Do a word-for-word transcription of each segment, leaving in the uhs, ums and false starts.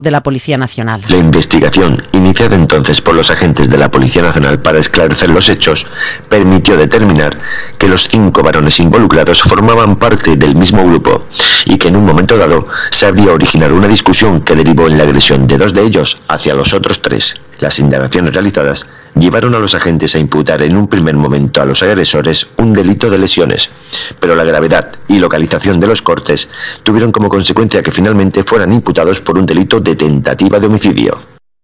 de la Policía Nacional. La investigación, iniciada entonces por los agentes de la Policía Nacional para esclarecer los hechos, permitió determinar que los cinco varones involucrados formaban parte del mismo grupo y que en un momento dado se habría originado una discusión que derivó en la agresión de dos de ellos hacia los otros tres. Las indagaciones realizadas llevaron a los agentes a imputar en un primer momento a los agresores un delito de lesiones, pero la gravedad y localización de los cortes tuvieron como consecuencia que finalmente fueran imputados por un delito de tentativa de homicidio.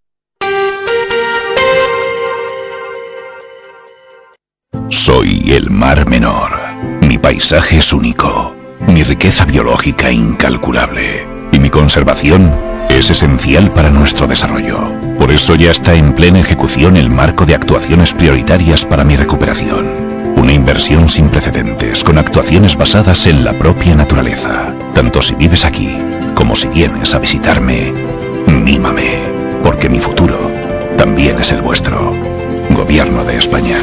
Soy el Mar Menor. Mi paisaje es único, mi riqueza biológica incalculable y mi conservación es esencial para nuestro desarrollo. Por eso ya está en plena ejecución el marco de actuaciones prioritarias para mi recuperación. Una inversión sin precedentes, con actuaciones basadas en la propia naturaleza. Tanto si vives aquí, como si vienes a visitarme, mímame, porque mi futuro también es el vuestro. Gobierno de España.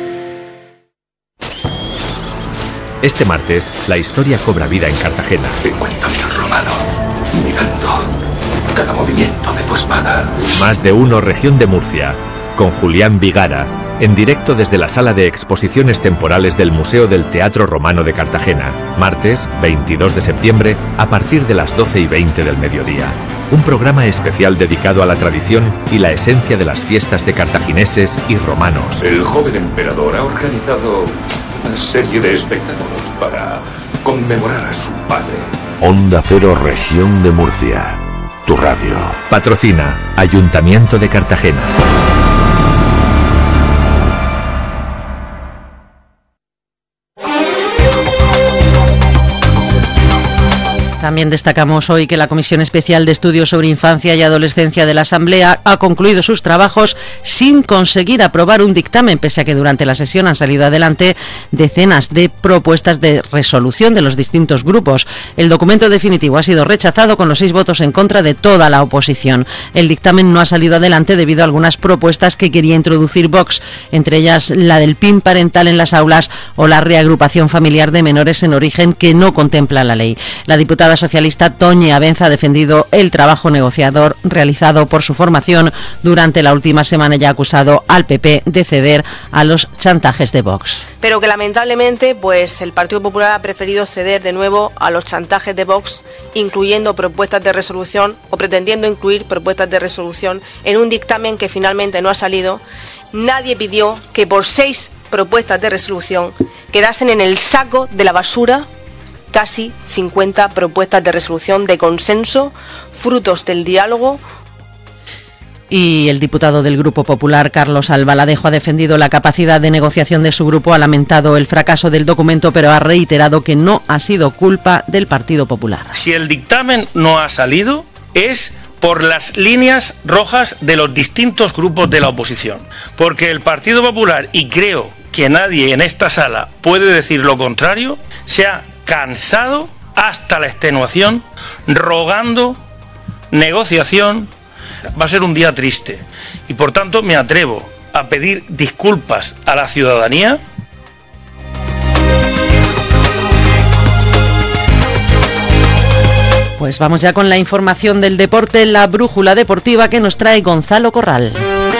Este martes, la historia cobra vida en Cartagena. Encuéntrame al romano, mirando cada movimiento de tu espada. Más de uno, región de Murcia, con Julián Vigara, en directo desde la sala de exposiciones temporales del Museo del Teatro Romano de Cartagena. Martes, veintidós de septiembre, a partir de las doce y veinte del mediodía. Un programa especial dedicado a la tradición y la esencia de las fiestas de cartagineses y romanos. El joven emperador ha organizado una serie de espectáculos para conmemorar a su padre. Onda Cero, región de Murcia. Tu radio. Patrocina Ayuntamiento de Cartagena. También destacamos hoy que la Comisión Especial de Estudios sobre Infancia y Adolescencia de la Asamblea ha concluido sus trabajos sin conseguir aprobar un dictamen, pese a que durante la sesión han salido adelante decenas de propuestas de resolución de los distintos grupos. El documento definitivo ha sido rechazado con los seis votos en contra de toda la oposición. El dictamen no ha salido adelante debido a algunas propuestas que quería introducir Vox, entre ellas la del P I N parental en las aulas o la reagrupación familiar de menores en origen, que no contempla la ley. La diputada socialista Toñi Abenza ha defendido el trabajo negociador realizado por su formación durante la última semana y ha acusado al P P de ceder a los chantajes de Vox. Pero que lamentablemente pues el Partido Popular ha preferido ceder de nuevo a los chantajes de Vox, incluyendo propuestas de resolución o pretendiendo incluir propuestas de resolución en un dictamen que finalmente no ha salido. Nadie pidió que por seis propuestas de resolución quedasen en el saco de la basura casi cincuenta propuestas de resolución de consenso, frutos del diálogo. Y el diputado del Grupo Popular, Carlos Albaladejo, ha defendido la capacidad de negociación de su grupo, ha lamentado el fracaso del documento, pero ha reiterado que no ha sido culpa del Partido Popular. Si el dictamen no ha salido, es por las líneas rojas de los distintos grupos de la oposición. Porque el Partido Popular, y creo que nadie en esta sala puede decir lo contrario, se ha cansado hasta la extenuación, rogando negociación. Va a ser un día triste y por tanto me atrevo a pedir disculpas a la ciudadanía. Pues vamos ya con la información del deporte, la brújula deportiva que nos trae Gonzalo Corral.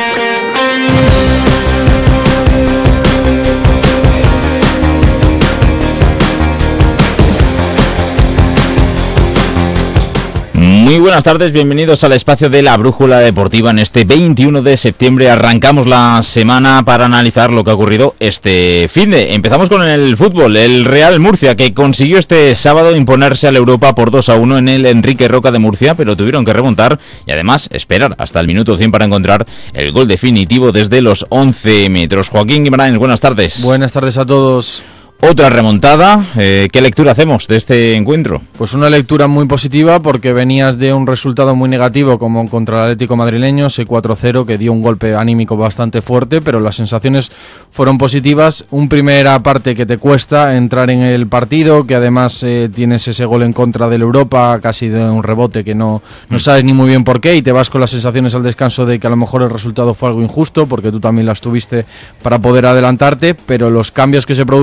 Muy buenas tardes, bienvenidos al espacio de la Brújula Deportiva. En este veintiuno de septiembre arrancamos la semana para analizar lo que ha ocurrido este finde. Empezamos con el fútbol, el Real Murcia, que consiguió este sábado imponerse al Europa por dos a uno en el Enrique Roca de Murcia, pero tuvieron que remontar y además esperar hasta el minuto cien para encontrar el gol definitivo desde los once metros. Joaquín Guimarães, buenas tardes. Buenas tardes a todos. Otra remontada, eh, ¿qué lectura hacemos de este encuentro? Pues una lectura muy positiva porque venías de un resultado muy negativo como contra el Atlético madrileño, ese cuatro cero que dio un golpe anímico bastante fuerte, pero las sensaciones fueron positivas. Un primera parte que te cuesta entrar en el partido, que además eh, tienes ese gol en contra del Europa, casi de un rebote que no, no sabes ni muy bien por qué, y te vas con las sensaciones al descanso de que a lo mejor el resultado fue algo injusto, porque tú también las tuviste para poder adelantarte, pero los cambios que se producen en la segunda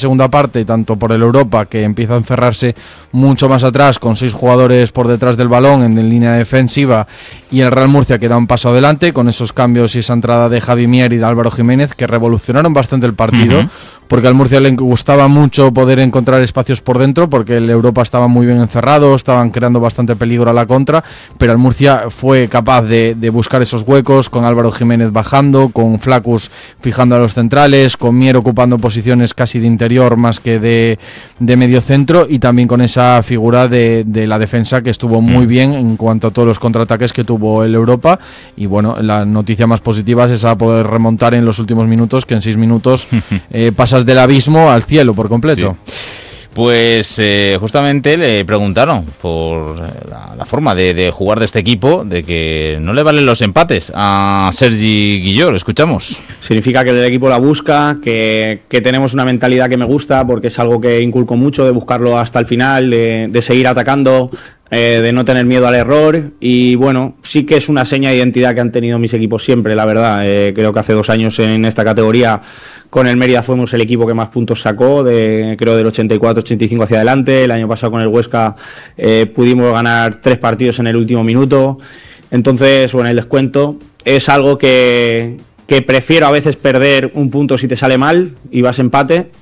segunda parte, tanto por el Europa, que empieza a encerrarse mucho más atrás, con seis jugadores por detrás del balón en, en línea defensiva, y el Real Murcia que da un paso adelante con esos cambios y esa entrada de Javi Mier y de Álvaro Jiménez, que revolucionaron bastante el partido. Uh-huh. Porque al Murcia le gustaba mucho poder encontrar espacios por dentro, porque el Europa estaba muy bien encerrado, estaban creando bastante peligro a la contra, pero el Murcia fue capaz de, de buscar esos huecos, con Álvaro Jiménez bajando, con Flacus fijando a los centrales, con Mier ocupando posiciones casi de interior más que de, de medio centro, y también con esa figura de, de la defensa que estuvo muy bien en cuanto a todos los contraataques que tuvo el Europa. Y bueno, la noticia más positiva es esa, poder remontar en los últimos minutos, que en seis minutos eh, pasas del abismo al cielo por completo. Sí. Pues eh, justamente le preguntaron por la, la forma de, de jugar de este equipo, de que no le valen los empates a Sergi Guillor. Escuchamos. Significa que el equipo la busca, que, que tenemos una mentalidad que me gusta, porque es algo que inculco mucho, de buscarlo hasta el final, de, de seguir atacando, eh, de no tener miedo al error. Y bueno, sí que es una seña de identidad que han tenido mis equipos siempre, la verdad. Eh, creo que hace dos años en esta categoría con el Mérida fuimos el equipo que más puntos sacó, de, creo del ochenta y cuatro ochenta y cinco hacia adelante. El año pasado con el Huesca eh, pudimos ganar tres partidos en el último minuto. Entonces, bueno, el descuento es algo que, que prefiero a veces perder un punto si te sale mal y vas empate,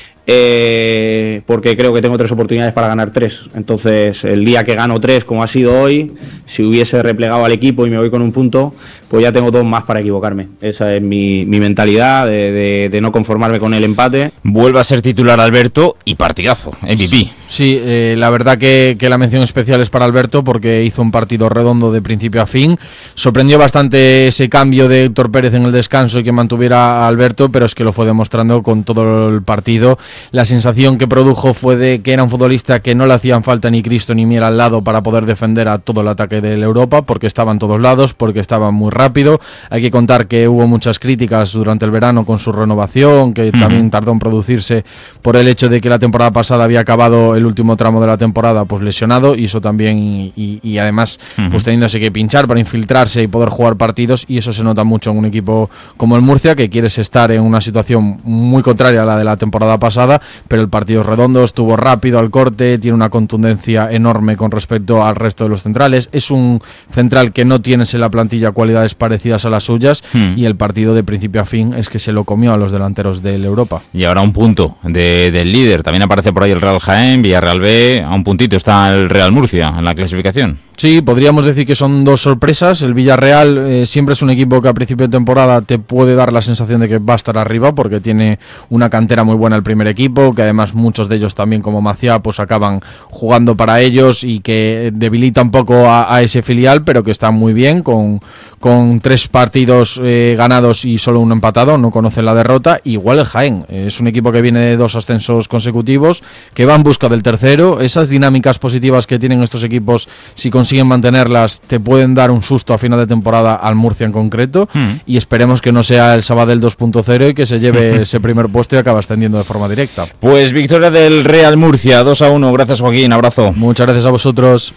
eh, porque creo que tengo tres oportunidades para ganar tres. Entonces, el día que gano tres, como ha sido hoy, si hubiese replegado al equipo y me voy con un punto, pues ya tengo dos más para equivocarme. Esa es mi, mi mentalidad, de, de, de no conformarme con el empate. Vuelve a ser titular Alberto y partidazo, M V P. Sí, eh, la verdad que, que la mención especial es para Alberto, porque hizo un partido redondo de principio a fin. Sorprendió bastante ese cambio de Héctor Pérez en el descanso y que mantuviera a Alberto, pero es que lo fue demostrando con todo el partido. La sensación que produjo fue de que era un futbolista que no le hacían falta ni Cristo ni Mier al lado para poder defender a todo el ataque del Europa, porque estaba en todos lados, porque estaba muy rápido. Hay que contar que hubo muchas críticas durante el verano con su renovación, que uh-huh. también tardó en producirse por el hecho de que la temporada pasada había acabado el último tramo de la temporada pues lesionado, y eso también, y, y, y además uh-huh. pues teniéndose que pinchar para infiltrarse y poder jugar partidos, y eso se nota mucho en un equipo como el Murcia, que quieres estar en una situación muy contraria a la de la temporada pasada, pero el partido es redondo, estuvo rápido al corte, tiene una contundencia enorme con respecto al resto de los centrales. Es un central que no tienes en la plantilla cualidades parecidas a las suyas, hmm. y el partido de principio a fin es que se lo comió a los delanteros del Europa. Y ahora un punto de, del líder. También aparece por ahí el Real Jaén, Villarreal B. A un puntito está el Real Murcia en la clasificación. Sí, podríamos decir que son dos sorpresas. El Villarreal eh, siempre es un equipo que a principio de temporada te puede dar la sensación de que va a estar arriba, porque tiene una cantera muy buena el primer equipo, que además muchos de ellos también, como Maciá, pues acaban jugando para ellos, y que debilita un poco a, a ese filial, pero que está muy bien, con, con tres partidos eh, ganados y solo uno empatado, no conocen la derrota. Igual el Jaén, es un equipo que viene de dos ascensos consecutivos, que va en busca del tercero. Esas dinámicas positivas que tienen estos equipos, si consiguen mantenerlas, te pueden dar un susto a final de temporada al Murcia en concreto, mm. y esperemos que no sea el Sabadell dos punto cero y que se lleve ese primer puesto y acabe ascendiendo de forma directa. Pues victoria del Real Murcia, dos a uno. Gracias, Joaquín, abrazo. Muchas gracias a vosotros.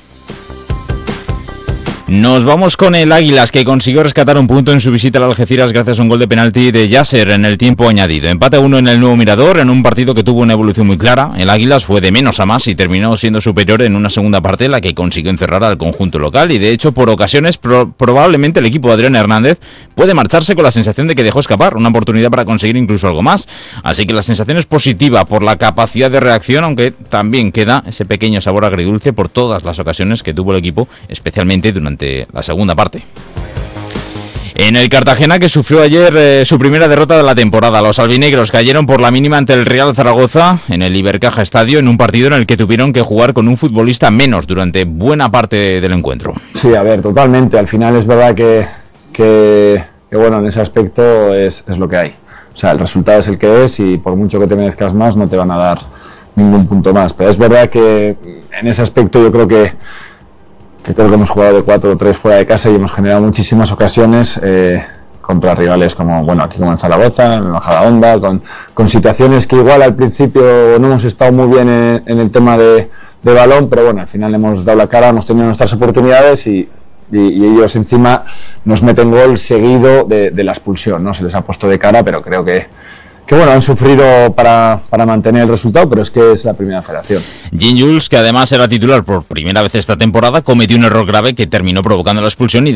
Nos vamos con el Águilas, que consiguió rescatar un punto en su visita al Algeciras gracias a un gol de penalti de Yasser en el tiempo añadido. Empate a uno en el Nuevo Mirador, en un partido que tuvo una evolución muy clara. El Águilas fue de menos a más y terminó siendo superior en una segunda parte, la que consiguió encerrar al conjunto local, y de hecho por ocasiones pro- probablemente el equipo de Adrián Hernández puede marcharse con la sensación de que dejó escapar una oportunidad para conseguir incluso algo más. Así que la sensación es positiva por la capacidad de reacción, aunque también queda ese pequeño sabor agridulce por todas las ocasiones que tuvo el equipo, especialmente durante la segunda parte. En el Cartagena, que sufrió ayer eh, su primera derrota de la temporada, los albinegros cayeron por la mínima ante el Real Zaragoza en el Ibercaja Estadio, en un partido en el que tuvieron que jugar con un futbolista menos durante buena parte del encuentro. Sí, a ver, totalmente. Al final es verdad que, que, que bueno, en ese aspecto es, es lo que hay. O sea, el resultado es el que es, y por mucho que te merezcas más no te van a dar ningún punto más. Pero es verdad que en ese aspecto yo creo que que creo que hemos jugado de cuatro o tres fuera de casa y hemos generado muchísimas ocasiones eh, contra rivales como, bueno, aquí como en Zaragoza, en Majadahonda, con, con situaciones que igual al principio no hemos estado muy bien en, en el tema de, de balón, pero bueno, al final hemos dado la cara, hemos tenido nuestras oportunidades y, y, y ellos encima nos meten gol seguido de, de la expulsión, ¿no? Se les ha puesto de cara, pero creo que que bueno, han sufrido para, para mantener el resultado, pero es que es la primera federación. Jean Jules, que además era titular por primera vez esta temporada, cometió un error grave que terminó provocando la expulsión y